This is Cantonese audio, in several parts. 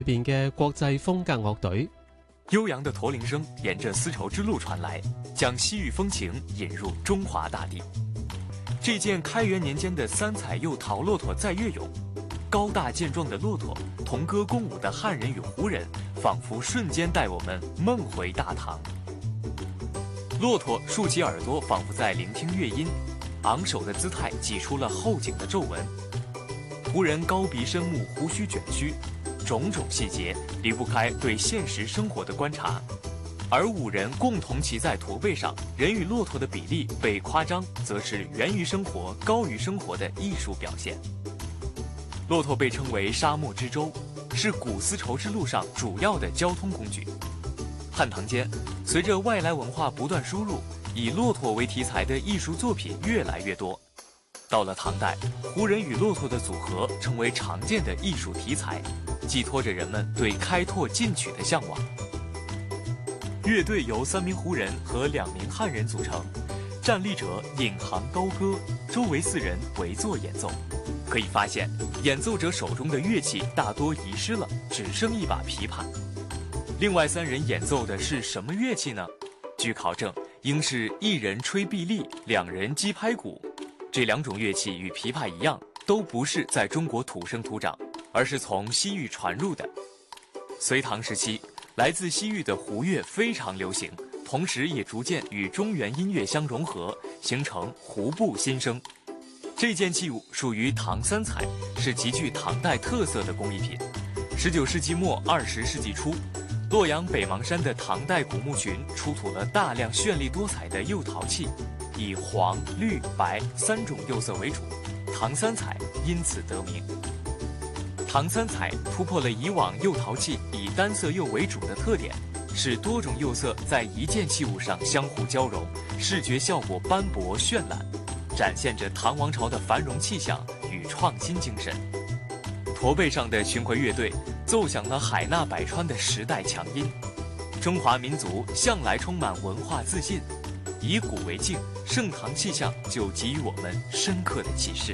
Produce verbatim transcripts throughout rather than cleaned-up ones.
邊嘅國際風格樂隊。 悠揚的駝鈴聲沿着絲綢之路傳來，將西域風情引入中華大地。這件開元年間的三彩釉陶駱駝載月俑，高大健壯的駱駝，同歌共舞的漢人與胡人，仿佛瞬間帶我們夢回大唐。駱駝豎起耳朵，仿佛在聆聽樂音，昂首的姿態擠出了後頸的皺紋。胡人高鼻深目，胡鬚捲曲，種種細節離不開對現實生活的觀察。而五人共同騎在駝背上，人與駱駝的比例被誇張，則是源於生活、高於生活的藝術表現。駱駝被稱為沙漠之舟，是古絲綢之路上主要的交通工具。漢唐間，隨着外來文化不斷輸入，以駱駝為題材的藝術作品越來越多。到了唐代，胡人與駱駝的組合成為常見的藝術題材，寄託着人們對開拓進取的向往。樂隊由三名胡人和兩名漢人組成，站立者引吭高歌，周圍四人圍坐演奏。可以發現，演奏者手中的樂器大多遺失了，只剩一把琵琶。另外三人演奏的是什麼樂器呢？據考證，應是一人吹臂力，兩人擊拍鼓。這兩種樂器與琵琶一樣，都不是在中國土生土長，而是從西域傳入的。隋唐時期，來自西域的胡樂非常流行，同時也逐漸與中原音樂相融合，形成胡部新聲。這件器物屬於唐三彩，是極具唐代特色的工藝品。十九世紀末二十世紀初，洛陽北邙山的唐代古墓群出土了大量絢麗多彩的釉陶器，以黃、綠、白三種釉色為主，唐三彩因此得名。唐三彩突破了以往釉陶器以單色釉為主的特點，使多種釉色在一件器物上相互交融，視覺效果斑駁絢爛，展現着唐王朝的繁榮氣象與創新精神。駝背上的巡迴樂隊奏響了海納百川的時代強音。中華民族向來充滿文化自信，以古為鏡，盛唐氣象就給予我們深刻的啟示。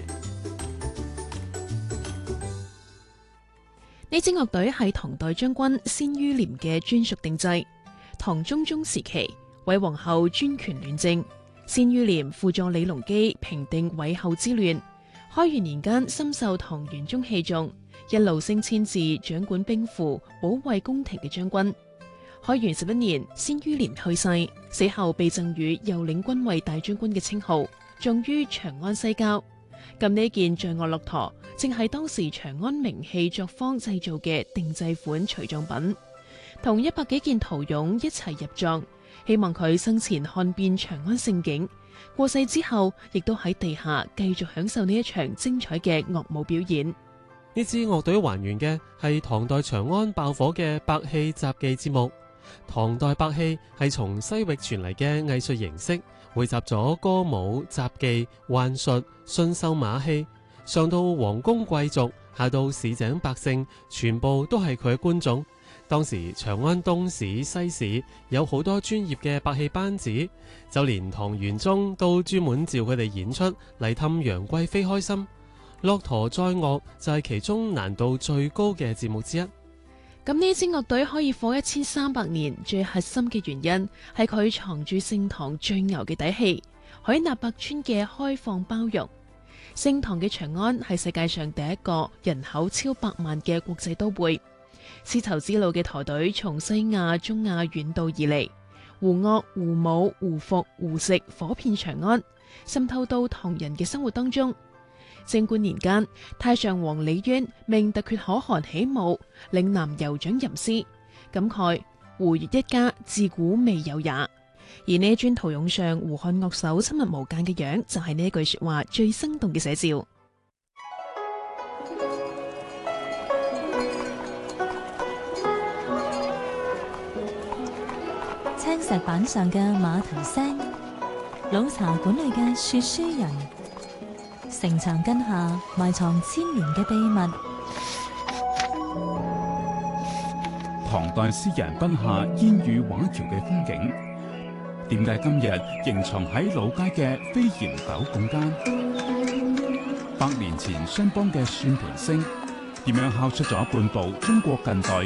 呢支樂隊係唐代將軍鮮於廉嘅專屬定制。唐中宗時期，韋皇后專權亂政，鮮於廉輔助李隆基平定韋后之亂。開元年間深受唐玄宗器重，一路升遷至掌管兵符、保衛宮廷嘅將軍。開元十一年，鮮於廉去世，死後被贈予右領軍衛大將軍嘅稱號，葬於長安西郊。咁呢件象顎駱駝，正係當時長安名器作坊製造嘅定製款隨葬品，同一百幾件陶俑一齊入葬，希望佢生前看遍長安盛景，過世之後亦都喺地下繼續享受呢一場精彩嘅樂舞表演。 呢支樂隊還原嘅係唐代長安爆火嘅百戲雜技節目。唐代百戲係從西域傳嚟嘅藝術形式，匯集咗歌舞、雜技、幻術、馴獸馬戲，上到皇宮貴族，下到市井百姓，全部都係佢嘅觀眾。當時長安東市、西市有好多專業嘅百戲班子，就連唐玄宗都專門召佢哋演出嚟氹楊貴妃開心。駱駝載樂就係其中難度最高嘅節目之一。 咁呢支樂隊可以火一千三百年，最核心嘅原因係佢藏住盛唐最牛嘅底氣，海納百川嘅開放包容。盛唐嘅長安係世界上第一個人口超百萬嘅國際都會。絲綢之路嘅駝隊從西亞、中亞遠道而嚟，胡樂、胡舞、胡服、胡食火遍長安，滲透到唐人嘅生活當中。貞觀年間，太上皇李淵命突厥可汗起舞，嶺南酋長吟詩，感慨胡越一家自古未有也。而呢尊陶俑上胡漢樂手親密無間嘅樣，就係呢一句說話最生動嘅寫照。 青石板上嘅馬蹄聲，老茶館裏嘅說書人，城牆根下埋藏千年嘅秘密。 唐代詩人筆下煙雨畫橋嘅風景，點解今日仍藏喺老街嘅飛檐斗拱間？百年前商幫嘅算盤聲， 點樣敲出咗半部中國近代